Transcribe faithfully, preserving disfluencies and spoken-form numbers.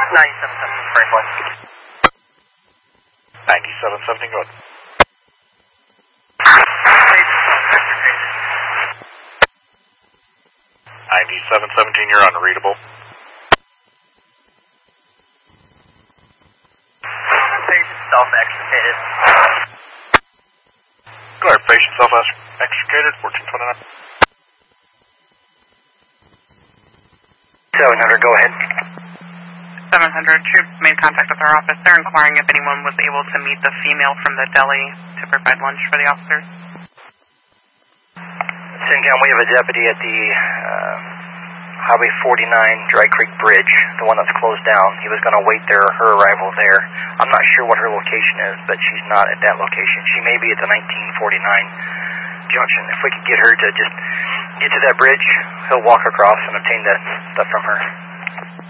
ninety-seven seventeen, Frank one. ninety-seven seventeen, go ahead. ninety-seven seventeen, you're unreadable. Patient self-extricated. Go ahead, patient self-extricated, fourteen twenty-nine. seven hundred, go ahead. seven hundred, Troop made contact with our office. They're inquiring if anyone was able to meet the female from the deli to provide lunch for the officers. Centown, we have a deputy at the uh, Highway forty-nine Dry Creek Bridge, the one that's closed down. He was going to wait there, her arrival there. I'm not sure what her location is, but she's not at that location. She may be at the nineteen forty-nine junction. If we could get her to just get to that bridge, he'll walk across and obtain that stuff from her.